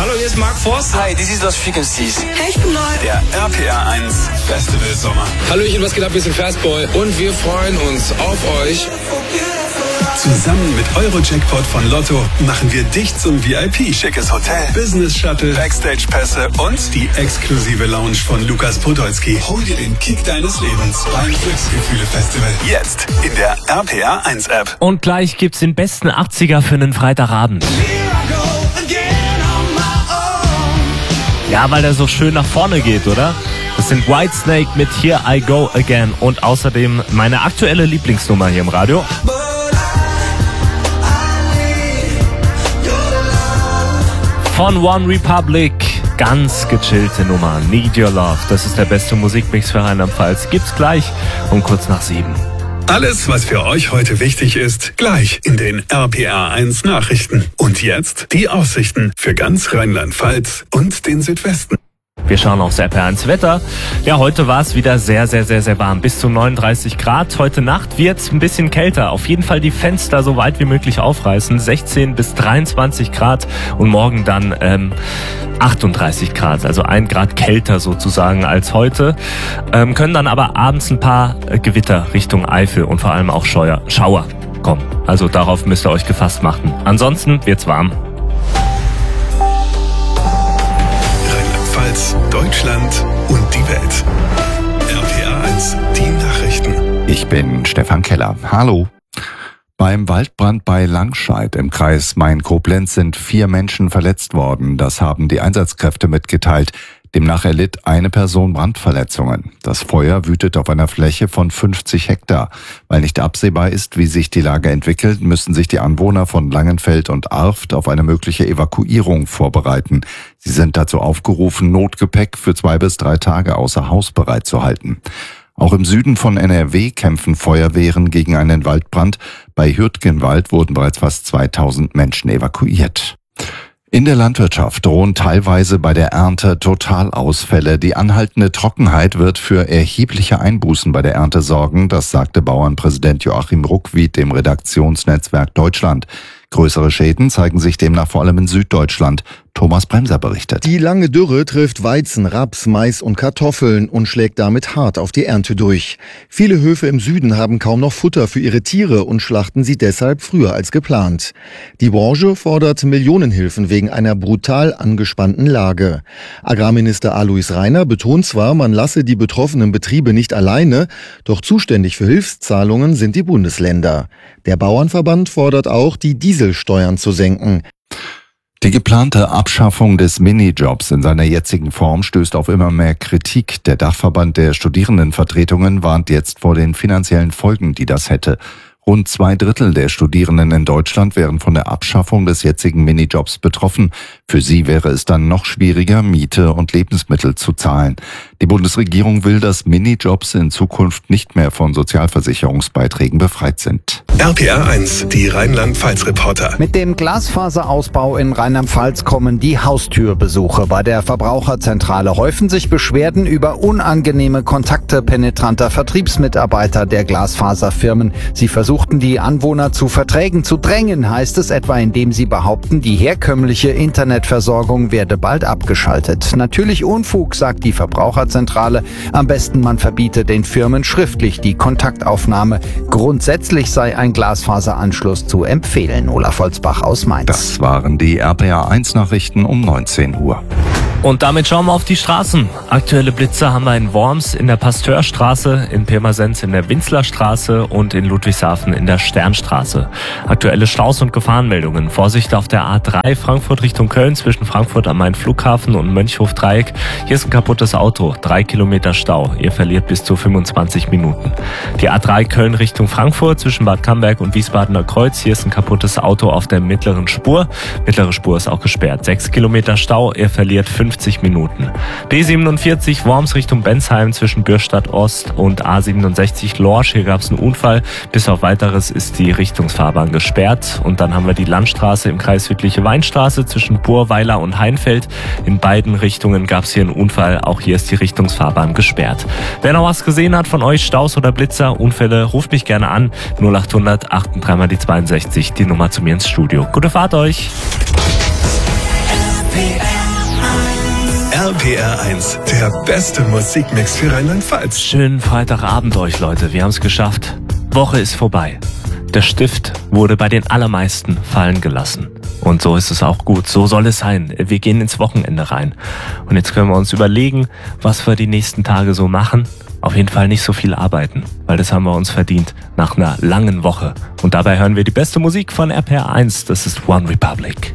Hallo, hier ist Mark Forster. Hi, this is Lost Frequencies. Hey, ich bin neu. Der RPR 1 Festival Sommer. Hallöchen, was geht ab? Wir sind Fastboy und wir freuen uns auf euch. Zusammen mit Eurojackpot von Lotto machen wir dich zum VIP. Schickes Hotel, Business Shuttle, Backstage-Pässe und die exklusive Lounge von Lukas Podolski. Hol dir den Kick deines Lebens beim Glücksgefühle-Festival. Jetzt in der RPR 1 App. Und gleich gibt's den besten 80er für einen Freitagabend. Ja, weil der so schön nach vorne geht, oder? Das sind Whitesnake mit Here I Go Again und außerdem meine aktuelle Lieblingsnummer hier im Radio. Von One Republic, ganz gechillte Nummer, Need Your Love. Das ist der beste Musikmix für Rheinland-Pfalz. Gibt's gleich um kurz nach 7. Alles, was für euch heute wichtig ist, gleich in den RPR 1 Nachrichten. Und jetzt die Aussichten für ganz Rheinland-Pfalz und den Südwesten. Wir schauen aufs RPR1 Wetter. Ja, heute war es wieder sehr, sehr, sehr, sehr warm. Bis zu 39 Grad. Heute Nacht wird es ein bisschen kälter. Auf jeden Fall die Fenster so weit wie möglich aufreißen. 16 bis 23 Grad. Und morgen dann 38 Grad. Also 1 Grad kälter sozusagen als heute. Können dann aber abends ein paar Gewitter Richtung Eifel und vor allem auch Schauer kommen. Also darauf müsst ihr euch gefasst machen. Ansonsten wird's warm. Deutschland und die Welt. RPR 1, die Nachrichten. Ich bin Stefan Keller. Hallo. Beim Waldbrand bei Langscheid im Kreis Main-Koblenz sind 4 Menschen verletzt worden. Das haben die Einsatzkräfte mitgeteilt. Demnach erlitt eine Person Brandverletzungen. Das Feuer wütet auf einer Fläche von 50 Hektar. Weil nicht absehbar ist, wie sich die Lage entwickelt, müssen sich die Anwohner von Langenfeld und Arft auf eine mögliche Evakuierung vorbereiten. Sie sind dazu aufgerufen, Notgepäck für 2 bis 3 Tage außer Haus bereitzuhalten. Auch im Süden von NRW kämpfen Feuerwehren gegen einen Waldbrand. Bei Hürtgenwald wurden bereits fast 2000 Menschen evakuiert. In der Landwirtschaft drohen teilweise bei der Ernte Totalausfälle. Die anhaltende Trockenheit wird für erhebliche Einbußen bei der Ernte sorgen, das sagte Bauernpräsident Joachim Ruckwied dem Redaktionsnetzwerk Deutschland. Größere Schäden zeigen sich demnach vor allem in Süddeutschland. Thomas Bremser berichtet. Die lange Dürre trifft Weizen, Raps, Mais und Kartoffeln und schlägt damit hart auf die Ernte durch. Viele Höfe im Süden haben kaum noch Futter für ihre Tiere und schlachten sie deshalb früher als geplant. Die Branche fordert Millionenhilfen wegen einer brutal angespannten Lage. Agrarminister Alois Rainer betont zwar, man lasse die betroffenen Betriebe nicht alleine, doch zuständig für Hilfszahlungen sind die Bundesländer. Der Bauernverband fordert auch, die Dieselsteuern zu senken. Die geplante Abschaffung des Minijobs in seiner jetzigen Form stößt auf immer mehr Kritik. Der Dachverband der Studierendenvertretungen warnt jetzt vor den finanziellen Folgen, die das hätte. Rund 2/3 der Studierenden in Deutschland wären von der Abschaffung des jetzigen Minijobs betroffen. Für sie wäre es dann noch schwieriger, Miete und Lebensmittel zu zahlen. Die Bundesregierung will, dass Minijobs in Zukunft nicht mehr von Sozialversicherungsbeiträgen befreit sind. RPR 1, die Rheinland-Pfalz-Reporter. Mit dem Glasfaserausbau in Rheinland-Pfalz kommen die Haustürbesuche. Bei der Verbraucherzentrale häufen sich Beschwerden über unangenehme Kontakte penetranter Vertriebsmitarbeiter der Glasfaserfirmen. Sie versuchten die Anwohner zu Verträgen zu drängen, heißt es etwa, indem sie behaupten, die herkömmliche Internetversorgung werde bald abgeschaltet. Natürlich Unfug, sagt die Verbraucherzentrale. Am besten man verbiete den Firmen schriftlich die Kontaktaufnahme. Grundsätzlich sei ein Glasfaseranschluss zu empfehlen. Olaf Holzbach aus Mainz. Das waren die RPR 1 Nachrichten um 19 Uhr. Und damit schauen wir auf die Straßen. Aktuelle Blitzer haben wir in Worms in der Pasteurstraße, in Pirmasens in der Winzlerstraße und in Ludwigshafen in der Sternstraße. Aktuelle Staus und Gefahrenmeldungen. Vorsicht auf der A3 Frankfurt Richtung Köln zwischen Frankfurt am Main Flughafen und Mönchhof-Dreieck. Hier ist ein kaputtes Auto, 3 Kilometer Stau. Ihr verliert bis zu 25 Minuten. Die A3 Köln Richtung Frankfurt zwischen Bad Camberg und Wiesbadener Kreuz. Hier ist ein kaputtes Auto auf der mittleren Spur. Mittlere Spur ist auch gesperrt. 6 Kilometer Stau. Ihr verliert 50 Minuten. B47 Worms Richtung Bensheim zwischen Bürstadt Ost und A67 Lorsch. Hier gab es einen Unfall. Bis auf Weiteres ist die Richtungsfahrbahn gesperrt. Und dann haben wir die Landstraße im Kreis Südliche Weinstraße zwischen Burweiler und Heinfeld. In beiden Richtungen gab es hier einen Unfall. Auch hier ist die Richtungsfahrbahn gesperrt. Wer noch was gesehen hat von euch, Staus oder Blitzer, Unfälle, ruft mich gerne an. 0800 83 mal die 62, die Nummer zu mir ins Studio. Gute Fahrt euch! RPR RPR1, der beste Musikmix für Rheinland-Pfalz. Schönen Freitagabend euch, Leute. Wir haben es geschafft. Woche ist vorbei. Der Stift wurde bei den allermeisten fallen gelassen. Und so ist es auch gut. So soll es sein. Wir gehen ins Wochenende rein. Und jetzt können wir uns überlegen, was wir die nächsten Tage so machen. Auf jeden Fall nicht so viel arbeiten, weil das haben wir uns verdient nach einer langen Woche. Und dabei hören wir die beste Musik von RPR1. Das ist One Republic.